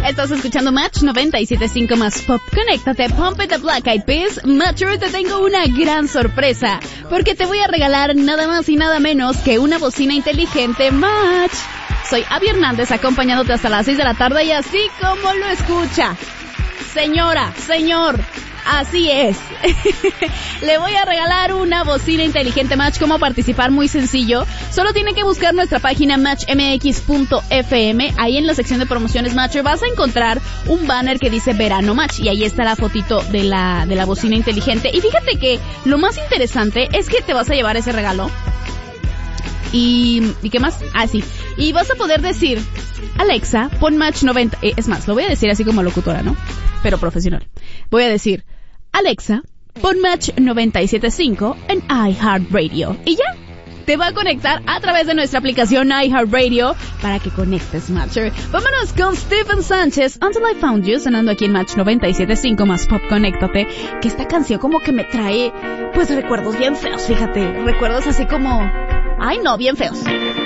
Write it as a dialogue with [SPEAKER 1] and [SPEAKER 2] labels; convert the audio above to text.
[SPEAKER 1] Estás escuchando Match 97.5 más Pop. Conéctate, Pump It the Black Eyed Peas. Match, hoy te tengo una gran sorpresa, porque te voy a regalar nada más y nada menos que una bocina inteligente Match. Soy Abby Hernández, acompañándote hasta las 6 de la tarde, y así como lo escucha, señora, señor, así es. Le voy a regalar una bocina inteligente Match. ¿Cómo participar? Muy sencillo. Solo tiene que buscar nuestra página matchmx.fm. Ahí en la sección de promociones Match vas a encontrar un banner que dice Verano Match, y ahí está la fotito de la bocina inteligente. Y fíjate que lo más interesante es que te vas a llevar ese regalo. ¿Y qué más? Ah, sí. Y vas a poder decir: Alexa, pon Match 90... es más, lo voy a decir así como locutora, ¿no? Pero profesional. Voy a decir: Alexa, pon Match 97.5 en iHeartRadio. Y ya, te va a conectar a través de nuestra aplicación iHeartRadio para que conectes Match. Vámonos con Stephen Sánchez, Until I Found You, sonando aquí en Match 97.5 más Pop. Conéctate, que esta canción como que me trae, pues, recuerdos bien feos, fíjate. Recuerdos así como... ay, no, bien feos.